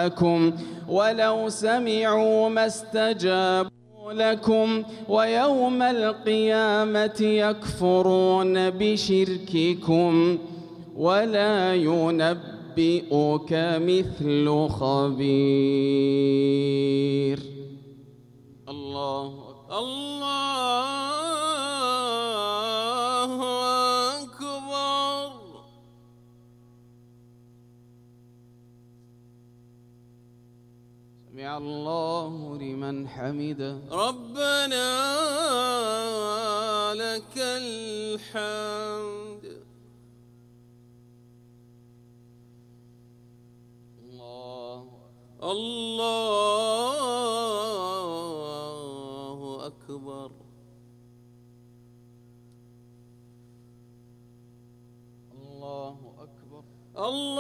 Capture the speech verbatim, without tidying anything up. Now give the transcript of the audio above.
دعاءكم ولو سمعوا ما استجابوا لكم ويوم القيامة يكفرون بشرككم ولا ينبئك مثل خبير. الله الله أكبر. سمع الله لمن حمده. ربنا لك الحمد. الله الله أكبر. الله أكبر. الله